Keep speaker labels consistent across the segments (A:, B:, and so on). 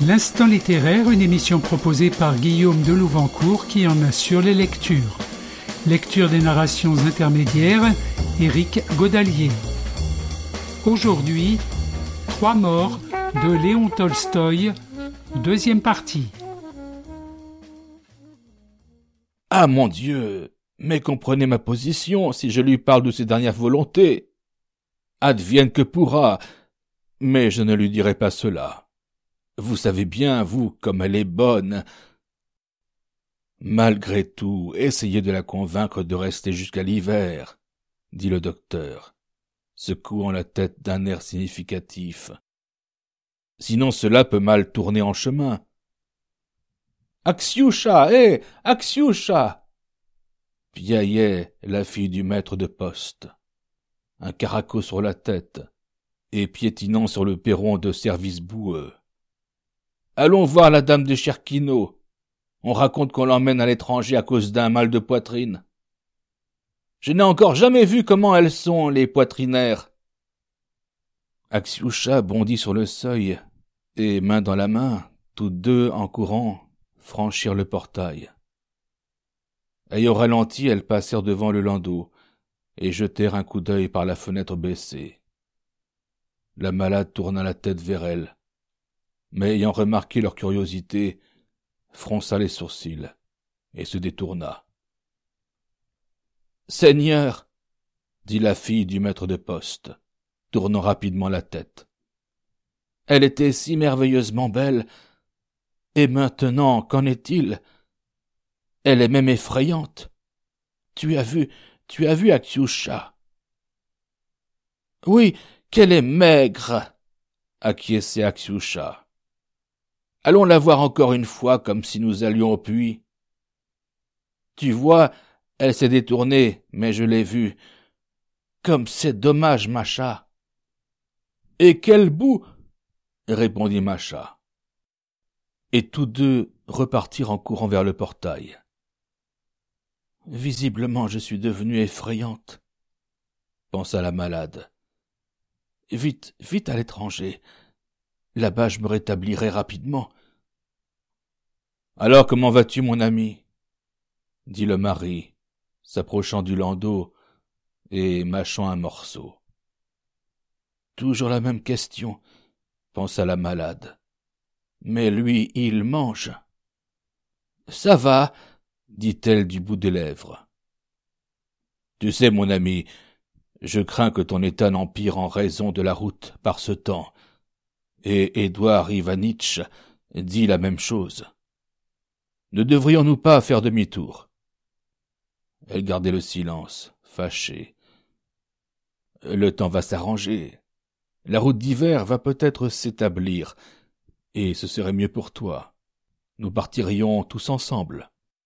A: L'Instant littéraire, une émission proposée par Guillaume de Louvancourt qui en assure les lectures. Lecture des narrations intermédiaires, Éric Godalier. Aujourd'hui, 3 morts de Léon Tolstoï, deuxième partie.
B: Ah mon Dieu, mais comprenez ma position si je lui parle de ses dernières volontés. Advienne que pourra, mais je ne lui dirai pas cela. Vous savez bien, vous, comme elle est bonne. Malgré tout, essayez de la convaincre de rester jusqu'à l'hiver, dit le docteur, secouant la tête d'un air significatif. Sinon cela peut mal tourner en chemin. Axioucha, hé, Axioucha! Piaillait la fille du maître de poste, un caraco sur la tête, et piétinant sur le perron de service boueux. Allons voir la dame de Cherquino. On raconte qu'on l'emmène à l'étranger à cause d'un mal de poitrine. Je n'ai encore jamais vu comment elles sont, les poitrinaires. Axioucha bondit sur le seuil, et main dans la main, toutes deux en courant, franchirent le portail. Ayant ralenti, elles passèrent devant le landau, et jetèrent un coup d'œil par la fenêtre baissée. La malade tourna la tête vers elles, mais ayant remarqué leur curiosité, fronça les sourcils et se détourna. « Seigneur !» dit la fille du maître de poste, tournant rapidement la tête. « Elle était si merveilleusement belle, et maintenant, qu'en est-il? Elle est même effrayante. Tu as vu Axioucha? »« Oui, qu'elle est maigre !» acquiesçait Axioucha. « Allons la voir encore une fois comme si nous allions au puits. »« Tu vois, elle s'est détournée, mais je l'ai vue. Comme c'est dommage, Macha. »« Et quel bout !» répondit Macha. Et tous deux repartirent en courant vers le portail. « Visiblement, je suis devenue effrayante, » pensa la malade. « Vite, vite à l'étranger. Là-bas, je me rétablirai rapidement. »« Alors, comment vas-tu, mon ami ?» dit le mari, s'approchant du landau et mâchant un morceau. « Toujours la même question, » pensa la malade. « Mais lui, il mange. »« Ça va, » dit-elle du bout des lèvres. « Tu sais, mon ami, je crains que ton état n'empire en raison de la route par ce temps. Et Édouard Ivanitch dit la même chose. Ne devrions-nous pas faire demi-tour ?» Elle gardait le silence, fâchée. « Le temps va s'arranger. La route d'hiver va peut-être s'établir, et ce serait mieux pour toi. Nous partirions tous ensemble. »«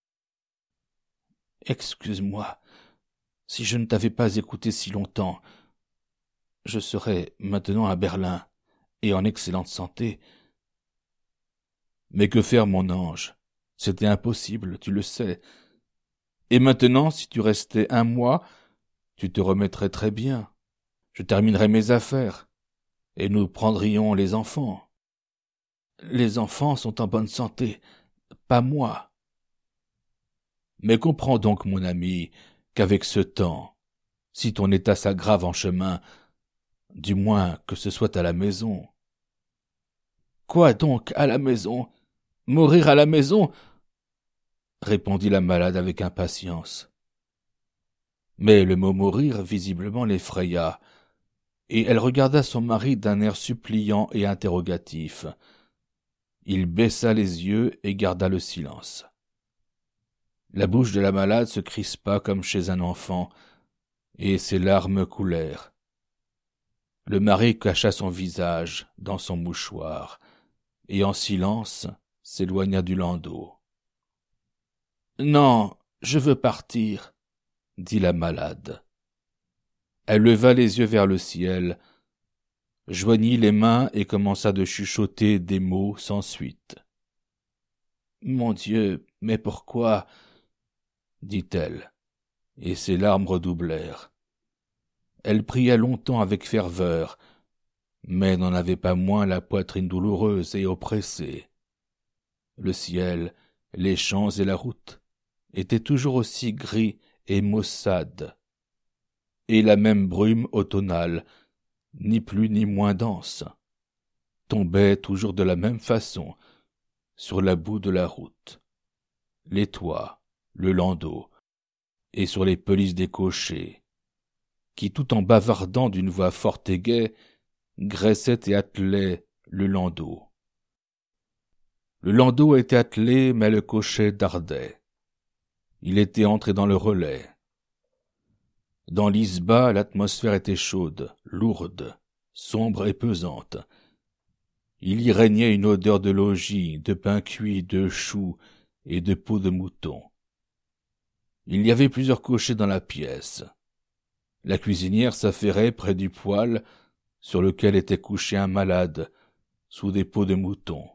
B: Excuse-moi, si je ne t'avais pas écouté si longtemps, je serais maintenant à Berlin, et en excellente santé. » « Mais que faire, mon ange? C'était impossible, tu le sais. Et maintenant, si tu restais 1 mois, tu te remettrais très bien. Je terminerais mes affaires, et nous prendrions les enfants. »« Les enfants sont en bonne santé, pas moi. »« Mais comprends donc, mon ami, qu'avec ce temps, si ton état s'aggrave en chemin, du moins que ce soit à la maison. »« Quoi donc, à la maison? Mourir à la maison ?» répondit la malade avec impatience. Mais le mot mourir visiblement l'effraya, et elle regarda son mari d'un air suppliant et interrogatif. Il baissa les yeux et garda le silence. La bouche de la malade se crispa comme chez un enfant, et ses larmes coulèrent. Le mari cacha son visage dans son mouchoir, et en silence s'éloigna du landau. « Non, je veux partir, » dit la malade. Elle leva les yeux vers le ciel, joignit les mains et commença de chuchoter des mots sans suite. « Mon Dieu, mais pourquoi ?» dit-elle, et ses larmes redoublèrent. Elle pria longtemps avec ferveur, mais n'en avait pas moins la poitrine douloureuse et oppressée. Le ciel, les champs et la route étaient toujours aussi gris et maussades, et la même brume automnale, ni plus ni moins dense, tombait toujours de la même façon sur la boue de la route, les toits, le landau, et sur les pelisses des cochers, qui, tout en bavardant d'une voix forte et gaie, graissaient et attelaient le landau. Le landau était attelé, mais le cocher dardait. Il était entré dans le relais. Dans l'isba, l'atmosphère était chaude, lourde, sombre et pesante. Il y régnait une odeur de logis, de pain cuit, de choux et de peau de mouton. Il y avait plusieurs cochers dans la pièce. La cuisinière s'affairait près du poêle sur lequel était couché un malade, sous des peaux de mouton.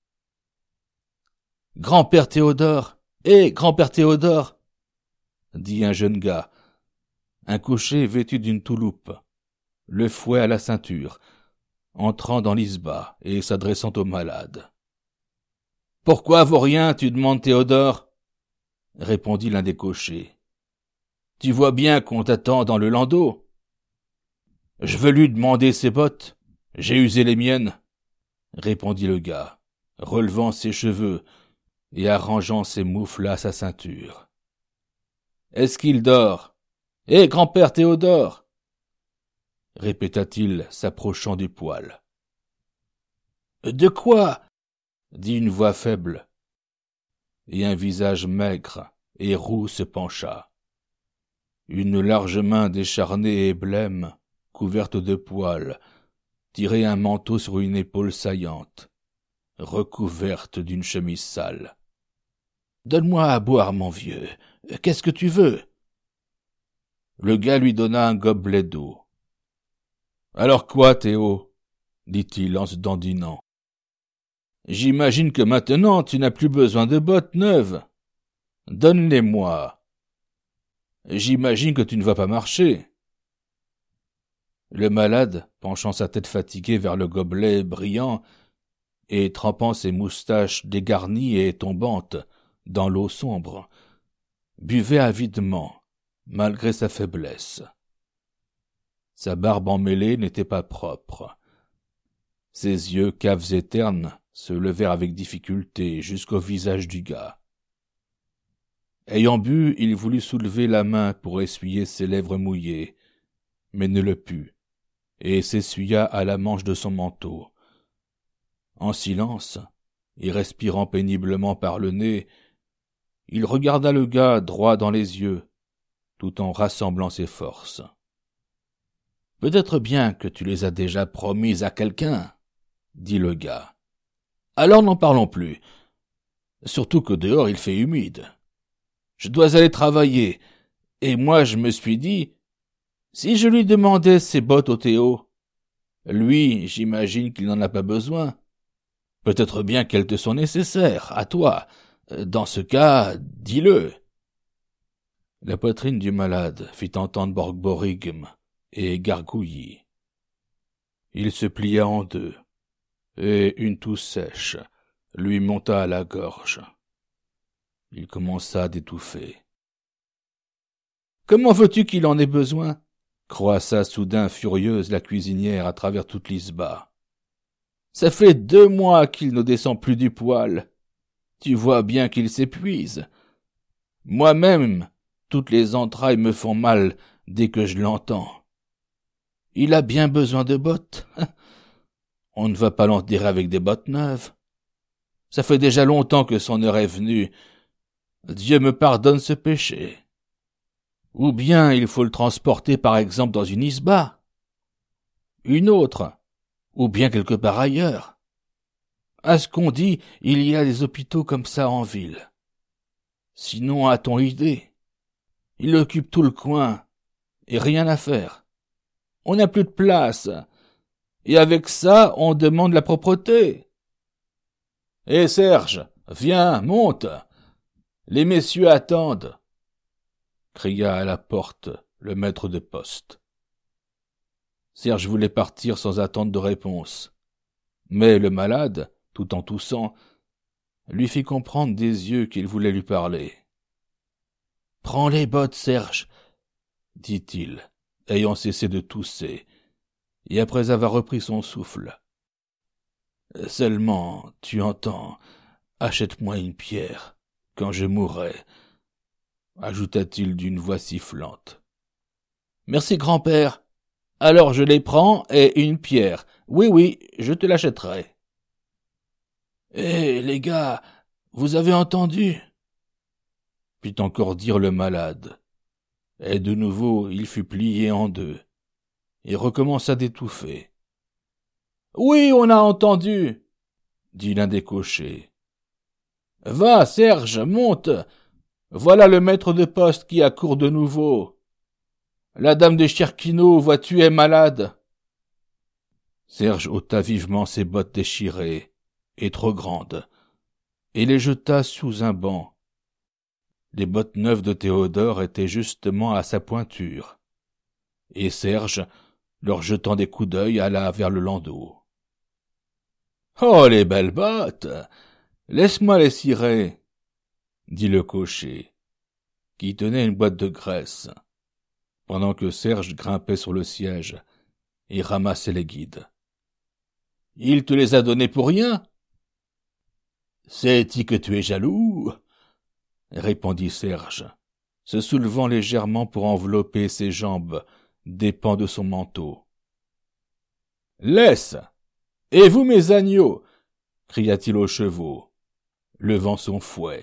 B: « Grand-père Théodore! Grand-père Théodore !» dit un jeune gars, un cocher vêtu d'une touloupe, le fouet à la ceinture, entrant dans l'isba et s'adressant au malade. « Pourquoi vaurien, tu demandes Théodore ?» répondit l'un des cochers. « Tu vois bien qu'on t'attend dans le landau. »« Je veux lui demander ses bottes. J'ai usé les miennes. » répondit le gars, relevant ses cheveux et arrangeant ses moufles à sa ceinture. « Est-ce qu'il dort? Grand-père Théodore !» répéta-t-il, s'approchant du poêle. « De quoi ?» dit une voix faible, et un visage maigre et roux se pencha. Une large main décharnée et blême, couverte de poils, tirait un manteau sur une épaule saillante, recouverte d'une chemise sale. « Donne-moi à boire, mon vieux. Qu'est-ce que tu veux ?» Le gars lui donna un gobelet d'eau. « Alors quoi, Théo ?» dit-il en se dandinant. « J'imagine que maintenant tu n'as plus besoin de bottes neuves. Donne-les-moi. J'imagine que tu ne vas pas marcher. » Le malade, penchant sa tête fatiguée vers le gobelet brillant et trempant ses moustaches dégarnies et tombantes dans l'eau sombre, buvait avidement, malgré sa faiblesse. Sa barbe emmêlée n'était pas propre. Ses yeux caves et ternes se levèrent avec difficulté jusqu'au visage du gars. Ayant bu, il voulut soulever la main pour essuyer ses lèvres mouillées, mais ne le put, et s'essuya à la manche de son manteau. En silence, et respirant péniblement par le nez, il regarda le gars droit dans les yeux, tout en rassemblant ses forces. « Peut-être bien que tu les as déjà promises à quelqu'un, » dit le gars. « Alors n'en parlons plus, surtout que dehors il fait humide. Je dois aller travailler, et moi je me suis dit, si je lui demandais ses bottes au Théo, lui, j'imagine qu'il n'en a pas besoin. Peut-être bien qu'elles te sont nécessaires, à toi. Dans ce cas, dis-le. » La poitrine du malade fit entendre borborigme et gargouillis. Il se plia en deux, et une toux sèche lui monta à la gorge. Il commença d'étouffer. « Comment veux-tu qu'il en ait besoin ?» croissa soudain furieuse la cuisinière à travers toute l'isba. « Ça fait 2 mois qu'il ne descend plus du poêle. Tu vois bien qu'il s'épuise. Moi-même, toutes les entrailles me font mal dès que je l'entends. Il a bien besoin de bottes. On ne va pas l'enterrer avec des bottes neuves. Ça fait déjà longtemps que son heure est venue. Dieu me pardonne ce péché. Ou bien il faut le transporter par exemple dans une isba, une autre, ou bien quelque part ailleurs. À ce qu'on dit, il y a des hôpitaux comme ça en ville. Sinon, a-t-on idée? Il occupe tout le coin, et rien à faire. On n'a plus de place, et avec ça, on demande la propreté. « Hé Serge, viens, monte. Les messieurs attendent. » cria à la porte le maître de poste. Serge voulait partir sans attendre de réponse. Mais le malade, tout en toussant, lui fit comprendre des yeux qu'il voulait lui parler. « Prends les bottes, Serge, » dit-il, ayant cessé de tousser, et après avoir repris son souffle. « Seulement, tu entends, achète-moi une pierre, quand je mourrai, » ajouta-t-il d'une voix sifflante. « Merci, grand-père. Alors je les prends et une pierre. Oui, je te l'achèterai. »« Eh, les gars, vous avez entendu ?» fit encore dire le malade. Et de nouveau il fut plié en deux, et recommença d'étouffer. « Oui, on a entendu !» dit l'un des cochers. « Va, Serge, monte. Voilà le maître de poste qui accourt de nouveau. La dame de Cherquino, vois-tu, est malade. » Serge ôta vivement ses bottes déchirées, et trop grandes, et les jeta sous un banc. Les bottes neuves de Théodore étaient justement à sa pointure, et Serge, leur jetant des coups d'œil, alla vers le landau. « Oh, les belles bottes! Laisse-moi les cirer, » dit le cocher, qui tenait une boîte de graisse, pendant que Serge grimpait sur le siège et ramassait les guides. « Il te les a donnés pour rien? »« C'est-y que tu es jaloux ?» répondit Serge, se soulevant légèrement pour envelopper ses jambes des pans de son manteau. « Laisse! Et vous, mes agneaux !» cria-t-il aux chevaux, levant son fouet.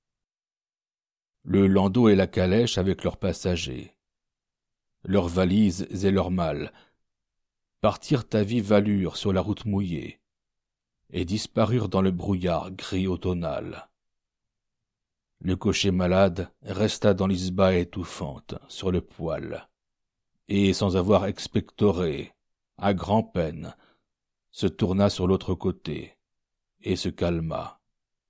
B: Le landau et la calèche avec leurs passagers, leurs valises et leurs malles, partirent à vive allure sur la route mouillée et disparurent dans le brouillard gris automnal. Le cocher malade resta dans l'isba étouffante, sur le poêle, et, sans avoir expectoré, à grand-peine, se tourna sur l'autre côté, et se calma.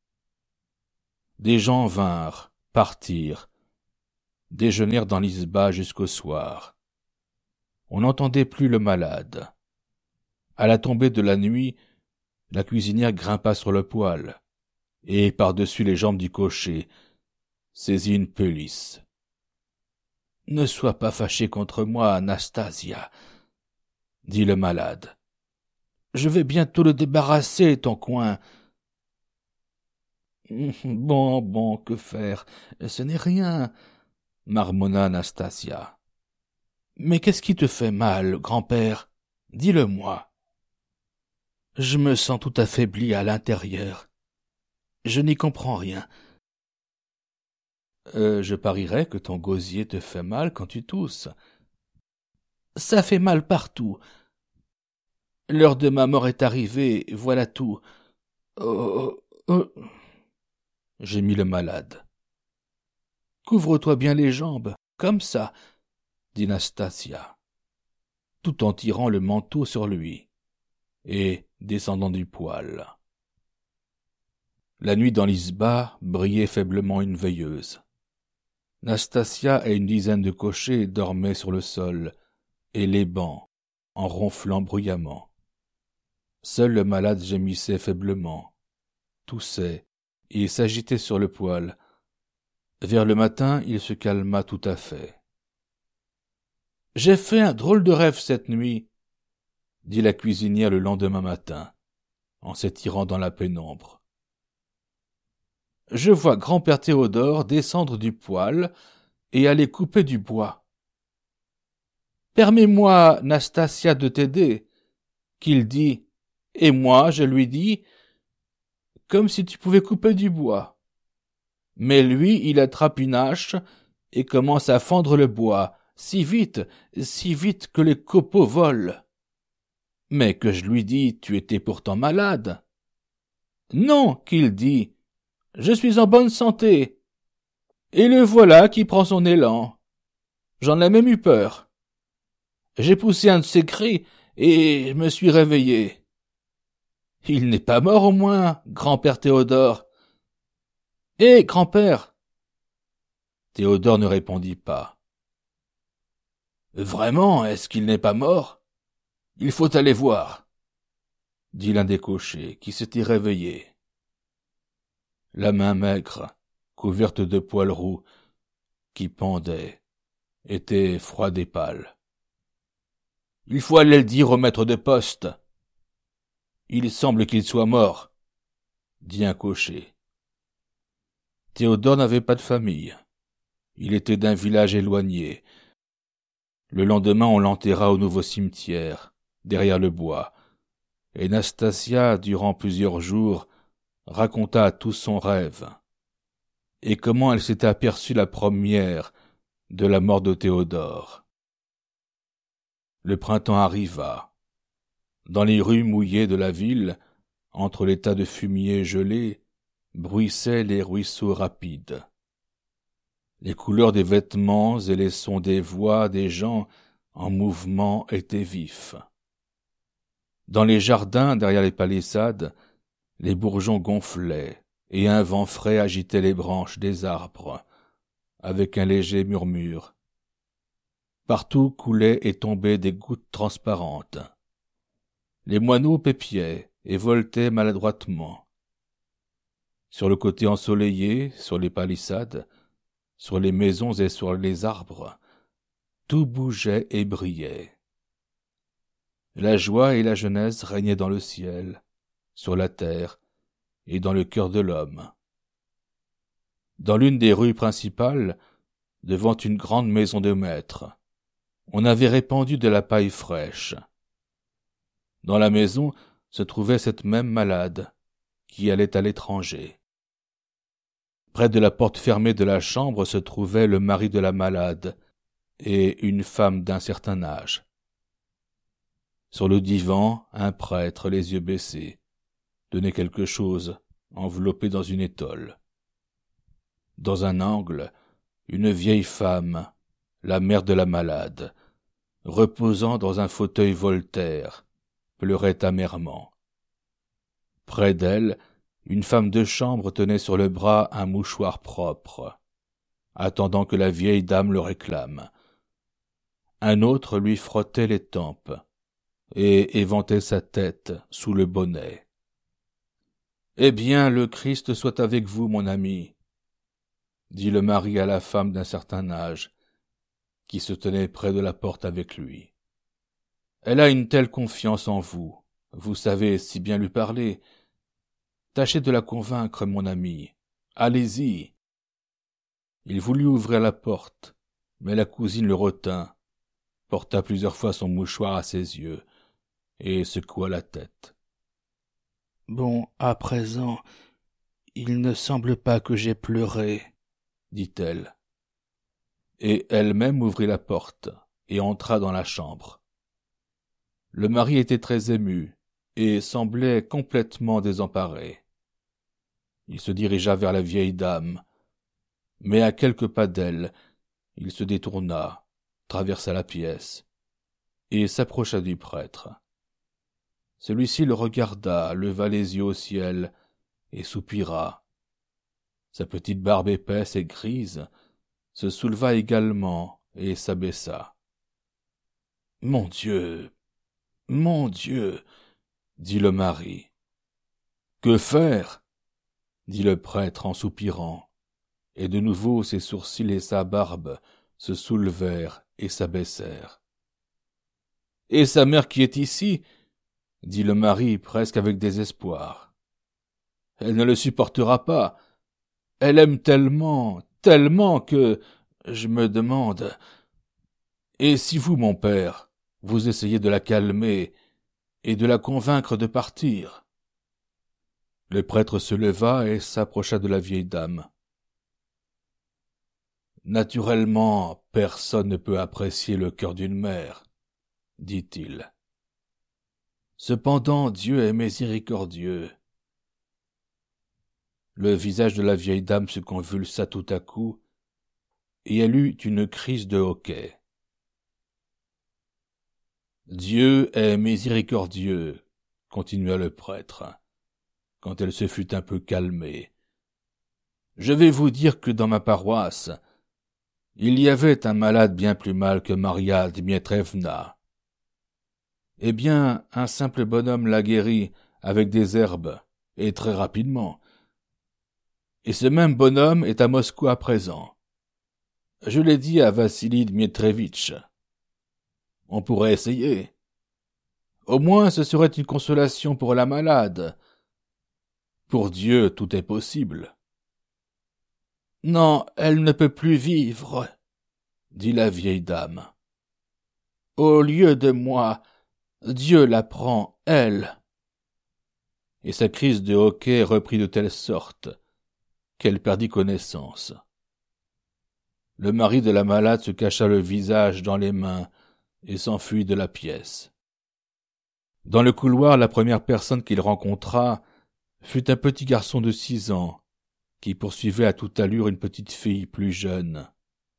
B: Des gens vinrent, partirent, déjeunèrent dans l'isba jusqu'au soir. On n'entendait plus le malade. À la tombée de la nuit, la cuisinière grimpa sur le poêle, et, par-dessus les jambes du cocher, saisit une pelisse. « Ne sois pas fâchée contre moi, Anastasia, » dit le malade. « Je vais bientôt le débarrasser, ton coin. »« Bon, que faire? Ce n'est rien, » marmonna Anastasia. « Mais qu'est-ce qui te fait mal, grand-père? Dis-le-moi. » « Je me sens tout affaibli à l'intérieur. Je n'y comprends rien. » Je parierais que ton gosier te fait mal quand tu tousses. »« Ça fait mal partout. L'heure de ma mort est arrivée, voilà tout. Oh. Gémit le malade. « Couvre-toi bien les jambes, comme ça, » dit Nastasia, tout en tirant le manteau sur lui, et descendant du poêle. La nuit dans l'isba brillait faiblement une veilleuse. Nastasia et une dizaine de cochers dormaient sur le sol et les bancs, en ronflant bruyamment. Seul le malade gémissait faiblement, toussait et s'agitait sur le poêle. Vers le matin, il se calma tout à fait. « J'ai fait un drôle de rêve cette nuit, » dit la cuisinière le lendemain matin, en s'étirant dans la pénombre. « Je vois grand-père Théodore descendre du poêle et aller couper du bois. « Permets-moi, Nastasia, de t'aider, » qu'il dit, et moi, je lui dis, « comme si tu pouvais couper du bois. » Mais lui, il attrape une hache et commence à fendre le bois, si vite que les copeaux volent. Mais que je lui dis, tu étais pourtant malade. Non, qu'il dit, je suis en bonne santé. Et le voilà qui prend son élan. J'en ai même eu peur. J'ai poussé un de ses cris et me suis réveillé. Il n'est pas mort au moins, grand-père Théodore. Hé, grand-père! Théodore ne répondit pas. Vraiment, est-ce qu'il n'est pas mort? Il faut aller voir, dit l'un des cochers, qui s'était réveillé. La main maigre, couverte de poils roux, qui pendait, était froide et pâle. « Il faut aller le dire au maître de poste. Il semble qu'il soit mort, » dit un cocher. Théodore n'avait pas de famille. Il était d'un village éloigné. Le lendemain, on l'enterra au nouveau cimetière, derrière le bois, et Nastasia, durant plusieurs jours, raconta à tous son rêve, et comment elle s'était aperçue la première de la mort de Théodore. Le printemps arriva. Dans les rues mouillées de la ville, entre les tas de fumier gelé, bruissaient les ruisseaux rapides. Les couleurs des vêtements et les sons des voix des gens en mouvement étaient vifs. Dans les jardins, derrière les palissades, les bourgeons gonflaient, et un vent frais agitait les branches des arbres, avec un léger murmure. Partout coulaient et tombaient des gouttes transparentes. Les moineaux pépiaient et voletaient maladroitement. Sur le côté ensoleillé, sur les palissades, sur les maisons et sur les arbres, tout bougeait et brillait. La joie et la jeunesse régnaient dans le ciel, sur la terre et dans le cœur de l'homme. Dans l'une des rues principales, devant une grande maison de maître, on avait répandu de la paille fraîche. Dans la maison se trouvait cette même malade, qui allait à l'étranger. Près de la porte fermée de la chambre se trouvait le mari de la malade et une femme d'un certain âge. Sur le divan, un prêtre, les yeux baissés, tenait quelque chose enveloppé dans une étole. Dans un angle, une vieille femme, la mère de la malade, reposant dans un fauteuil Voltaire, pleurait amèrement. Près d'elle, une femme de chambre tenait sur le bras un mouchoir propre, attendant que la vieille dame le réclame. Un autre lui frottait les tempes et éventait sa tête sous le bonnet. « Eh bien, le Christ soit avec vous, mon ami, » dit le mari à la femme d'un certain âge, qui se tenait près de la porte avec lui. « Elle a une telle confiance en vous, vous savez si bien lui parler. Tâchez de la convaincre, mon ami. Allez-y. » Il voulut ouvrir la porte, mais la cousine le retint, porta plusieurs fois son mouchoir à ses yeux et secoua la tête. « Bon, à présent, il ne semble pas que j'aie pleuré, » dit-elle. Et elle-même ouvrit la porte et entra dans la chambre. Le mari était très ému et semblait complètement désemparé. Il se dirigea vers la vieille dame, mais à quelques pas d'elle, il se détourna, traversa la pièce et s'approcha du prêtre. Celui-ci le regarda, leva les yeux au ciel et soupira. Sa petite barbe épaisse et grise se souleva également et s'abaissa. « Mon Dieu, dit le mari. « Que faire ?» dit le prêtre en soupirant, et de nouveau ses sourcils et sa barbe se soulevèrent et s'abaissèrent. « Et sa mère qui est ici ?» dit le mari presque avec désespoir. « Elle ne le supportera pas. Elle aime tellement, tellement que, je me demande... Et si vous, mon père, vous essayez de la calmer et de la convaincre de partir ?» Le prêtre se leva et s'approcha de la vieille dame. « Naturellement, personne ne peut apprécier le cœur d'une mère, » dit-il. « Cependant, Dieu est miséricordieux. » Le visage de la vieille dame se convulsa tout à coup, et elle eut une crise de hoquet. « Dieu est miséricordieux, » continua le prêtre, quand elle se fut un peu calmée. « Je vais vous dire que dans ma paroisse, il y avait un malade bien plus mal que Maria Dmitrievna. Eh bien, un simple bonhomme l'a guéri avec des herbes, et très rapidement. Et ce même bonhomme est à Moscou à présent. Je l'ai dit à Vassili Dmitrievitch. On pourrait essayer. Au moins, ce serait une consolation pour la malade. Pour Dieu, tout est possible. Non, elle ne peut plus vivre, dit la vieille dame. Au lieu de moi, Dieu la prend, elle. Et sa crise de hoquet reprit de telle sorte qu'elle perdit connaissance. Le mari de la malade se cacha le visage dans les mains et s'enfuit de la pièce. Dans le couloir, la première personne qu'il rencontra fut un petit garçon de 6 ans, qui poursuivait à toute allure une petite fille plus jeune.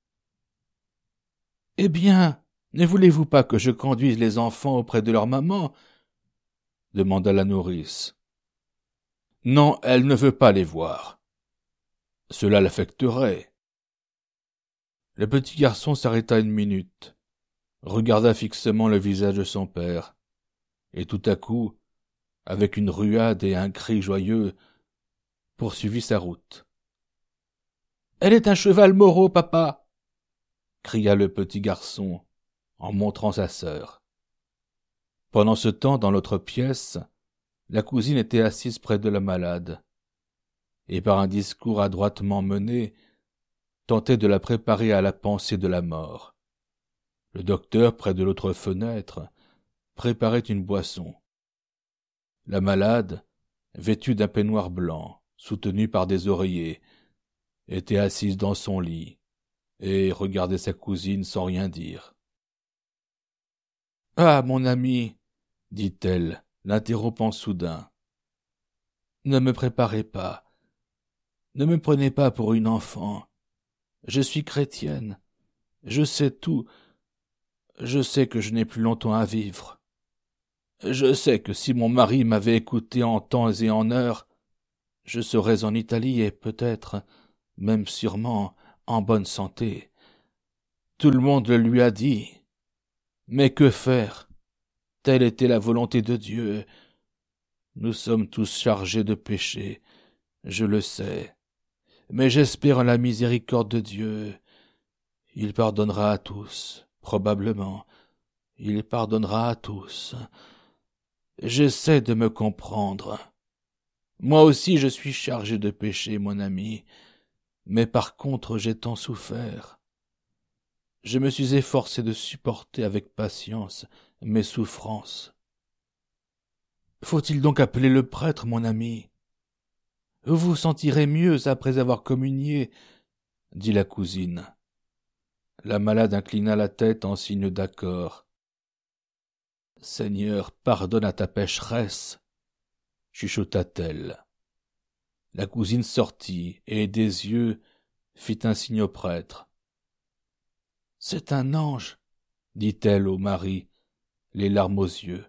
B: « Eh bien, ne voulez-vous pas que je conduise les enfants auprès de leur maman ?» demanda la nourrice. « Non, elle ne veut pas les voir. Cela l'affecterait. » Le petit garçon s'arrêta une minute, regarda fixement le visage de son père, et tout à coup, avec une ruade et un cri joyeux, poursuivit sa route. « Elle est un cheval Moreau, papa !» cria le petit garçon, en montrant sa sœur. Pendant ce temps, dans l'autre pièce, la cousine était assise près de la malade, et par un discours adroitement mené, tentait de la préparer à la pensée de la mort. Le docteur, près de l'autre fenêtre, préparait une boisson. La malade, vêtue d'un peignoir blanc, soutenue par des oreillers, était assise dans son lit et regardait sa cousine sans rien dire. « Ah, mon ami, dit-elle, l'interrompant soudain, ne me préparez pas, ne me prenez pas pour une enfant. Je suis chrétienne, je sais tout, je sais que je n'ai plus longtemps à vivre. Je sais que si mon mari m'avait écouté en temps et en heure, je serais en Italie et peut-être, même sûrement, en bonne santé. Tout le monde le lui a dit. Mais que faire? Telle était la volonté de Dieu. Nous sommes tous chargés de péché, je le sais. Mais j'espère en la miséricorde de Dieu. Il pardonnera à tous, probablement. Il pardonnera à tous. J'essaie de me comprendre. Moi aussi je suis chargé de péché, mon ami. Mais par contre j'ai tant souffert. Je me suis efforcé de supporter avec patience mes souffrances. Faut-il donc appeler le prêtre, mon ami? Vous vous sentirez mieux après avoir communié, dit la cousine. La malade inclina la tête en signe d'accord. Seigneur, pardonne à ta pécheresse, chuchota-t-elle. La cousine sortit et des yeux fit un signe au prêtre. C'est un ange, dit-elle au mari, les larmes aux yeux.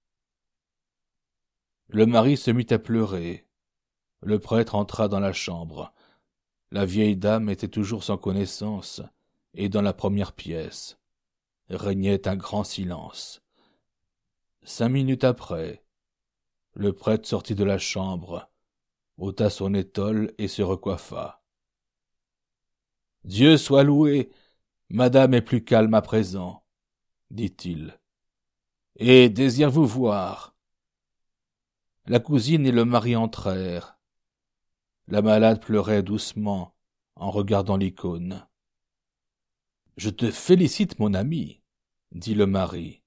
B: Le mari se mit à pleurer. Le prêtre entra dans la chambre. La vieille dame était toujours sans connaissance, et dans la première pièce régnait un grand silence. 5 minutes après, le prêtre sortit de la chambre, ôta son étole et se recoiffa. « Dieu soit loué, madame est plus calme à présent, dit-il. Et désirez-vous voir? La cousine et le mari entrèrent. La malade pleurait doucement en regardant l'icône. « Je te félicite, mon ami, dit le mari.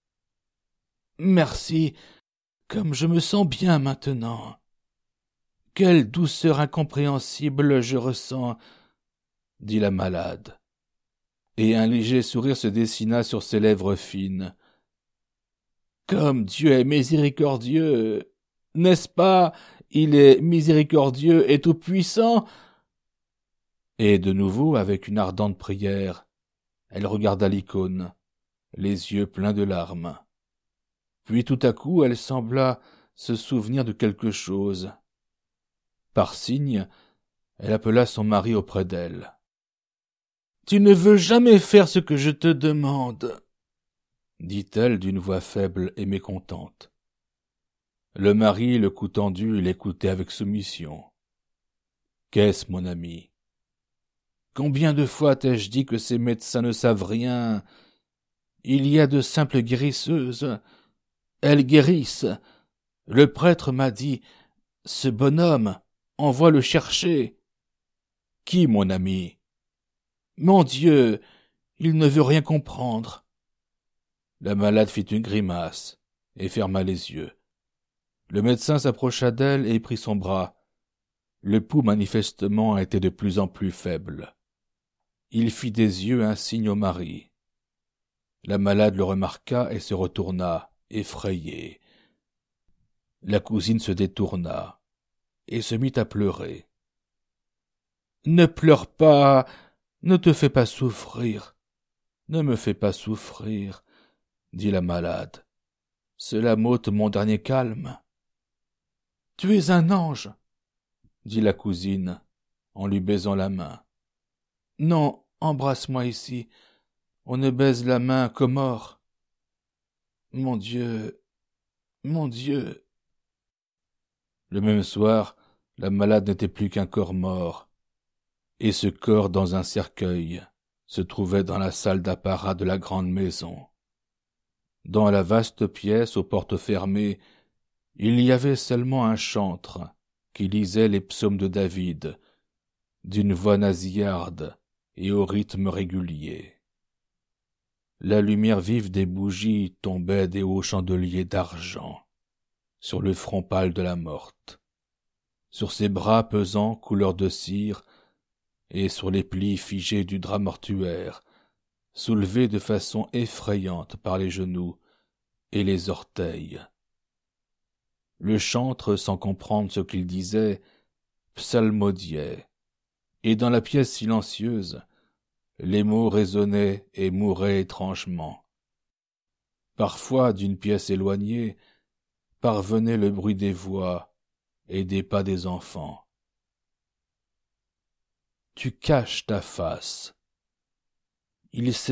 B: Merci, comme je me sens bien maintenant. Quelle douceur incompréhensible je ressens, dit la malade. Et un léger sourire se dessina sur ses lèvres fines. Comme Dieu est miséricordieux, n'est-ce pas? Il est miséricordieux et tout-puissant. Et de nouveau, avec une ardente prière, elle regarda l'icône, les yeux pleins de larmes. Puis tout à coup, elle sembla se souvenir de quelque chose. Par signe, elle appela son mari auprès d'elle. « Tu ne veux jamais faire ce que je te demande, » dit-elle d'une voix faible et mécontente. Le mari, le cou tendu, l'écoutait avec soumission. « Qu'est-ce, mon ami ? Combien de fois t'ai-je dit que ces médecins ne savent rien ? Il y a de simples guérisseuses. Elles guérissent. Le prêtre m'a dit, « Ce bonhomme, envoie le chercher. » Qui, mon ami ? Mon Dieu, il ne veut rien comprendre. La malade fit une grimace et ferma les yeux. Le médecin s'approcha d'elle et prit son bras. Le pouls manifestement était de plus en plus faible. Il fit des yeux un signe au mari. La malade le remarqua et se retourna, effrayée. La cousine se détourna et se mit à pleurer. « Ne pleure pas, ne te fais pas souffrir, ne me fais pas souffrir, » dit la malade. « Cela m'ôte mon dernier calme. »« Tu es un ange, » dit la cousine en lui baisant la main. « Non, embrasse-moi ici, on ne baise la main qu'aux morts. »« Mon Dieu, mon Dieu !» Le même soir, la malade n'était plus qu'un corps mort, et ce corps dans un cercueil se trouvait dans la salle d'apparat de la grande maison. Dans la vaste pièce aux portes fermées, il y avait seulement un chantre qui lisait les psaumes de David, d'une voix nasillarde et au rythme régulier. La lumière vive des bougies tombait des hauts chandeliers d'argent sur le front pâle de la morte, sur ses bras pesants couleur de cire et sur les plis figés du drap mortuaire, soulevés de façon effrayante par les genoux et les orteils. Le chantre, sans comprendre ce qu'il disait, psalmodiait, et dans la pièce silencieuse, les mots résonnaient et mouraient étrangement. Parfois, d'une pièce éloignée, parvenait le bruit des voix et des pas des enfants. « Tu caches ta face. Il